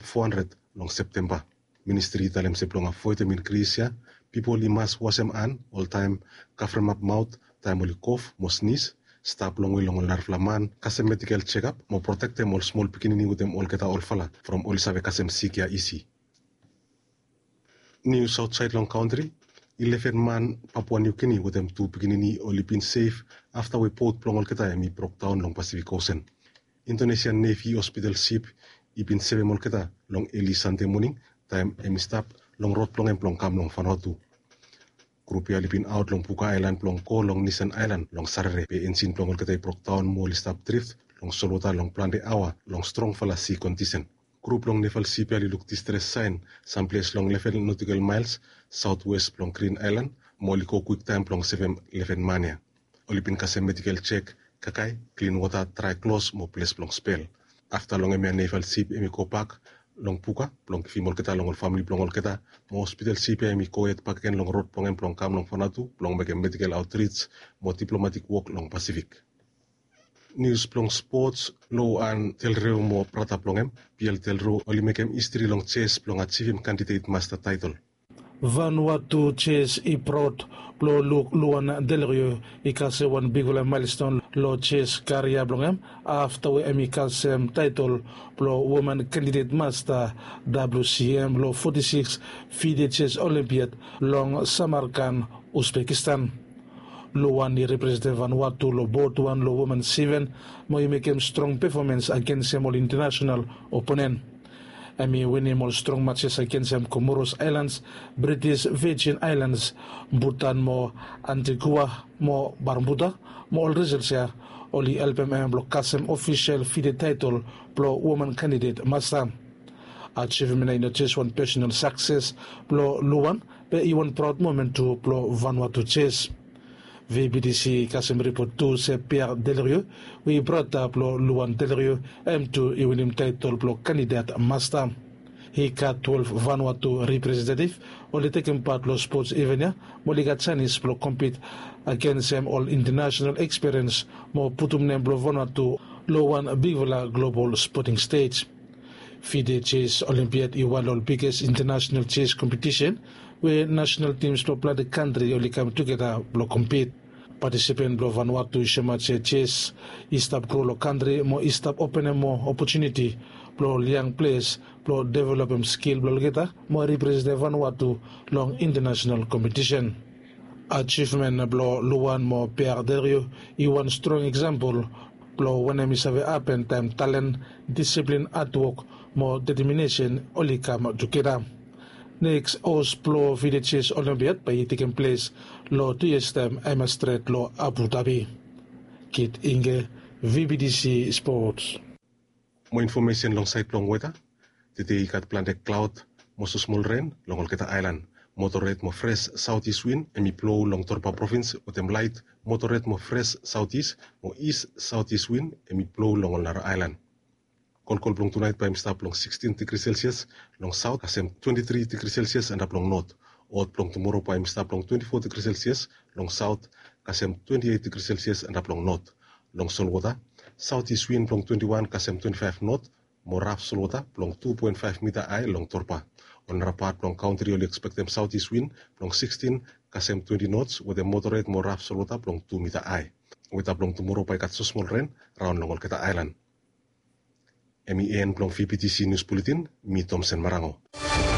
400 long September. Ministry talem se plong a foite min krisia, people imas wasem an, all time kafrem up mouth, time oli cough, mo sneeze, stop long lar flaman, kasem medical check-up, mo protect them all small pikinini with them all keta all fala, from all save kasem sikia isi. New Southside Long Country, 11 man Papua New Guinea with them 2 pikinini only been safe after we port plong all keta emi broke down long Pacific Ocean. Indonesian Navy hospital ship, ibin 7 mol keta long early Sunday morning, time emi stop long road plong plong kam long Vanuatu. Group ya lipin out long Puka Island plong ko long Nisan Island long Sarere pe ensin plong kata broke down mo stop drift long Solota long Plande Awa long strong fala sea condition. Group long neval ship ya look distress sign someplace long 11 nautical miles southwest plong Green Island mo liko quick time plong 7-11 mania. Olipin kase medical check kakai clean water try close mo place plong spell. After long emi naval ship emi ko pak long Puka, plong female kita long family plong kita, mo hospital ship emi koet paken long road plong kam long Vanuatu, plong make medical outreach, mo diplomatic work long Pacific. News plong sports, low an telreu mo prata plongem, PL telreu oli mekem istri long chess plong achieve candidate master title. Vanuatu chess i prot plo luan delrieu i kase one big milestone lo chess career blongem after we emi kasem title plo woman candidate master WCM lo 46 FIDE chess Olympiad long Samarkand Uzbekistan. Luan ni represent Vanuatu lo both one lo woman 7 mo i mekem strong performance against all international opponent. Emi winning more strong matches against Comoros Islands, British Virgin Islands, Bhutan mo Antigua mo Barbuda mo all results ya oli LPM block kasem official FIDE title plo woman candidate master. Achievement in chess one personal success plo Luan pe i one proud moment to plo Vanuatu chess. VBDC kasem report to se Pierre Delrieux, we brought up Luan Delrieux M2 i winning title plo candidate master. He got 12 Vanuatu representative, only taking part lo sports event moliga Chinese plo compete against him all international experience mo putum nem plo Vanuatu lo one big global sporting stage. FIDE Chess Olympiad i one all biggest international chess competition where national teams plo play the country only come together plo compete. Participant blo Vanuatu shemache chess istap grow lo country mo istap open mo opportunity plo young players plo develop skill blo geta mo represent Vanuatu long international competition. Achievement blo Luan mo Pierre Delrieux i one strong example plo when mi save happen time talent discipline at work mo determination only come together. Next, Osplo FIDE Chess Olympiad by taking place lo 2 years time Emma Street lo Abu Dhabi. Kit Inge, VBDC Sports. More information long side long weather. Today kat planted cloud, most small rain long Olketa Island. Moderate mo fresh southeast wind emi blow long Torpa province with them light moderate mo fresh southeast mo east southeast wind emi blow long Olnara Island. Kolkol plong tonight by stop long 16 degrees Celsius, long south kasem 23 degrees Celsius and up long north. Odd plong tomorrow by stop long 24 degrees Celsius, long south kasem 28 degrees Celsius and up long north. Long Solwata, southeast wind plong 21 kasem 25 north, more rough Solwata plong 2.5 meter high long Torpa. On Rapat plong country you'll expect them southeast wind plong 16 kasem 20 knots with a moderate more rough Solwata plong 2 meter high. With up long tomorrow by kat so small rain round long Olketa Island. MEN plong VPTC News Bulletin, mi Thompson Marango.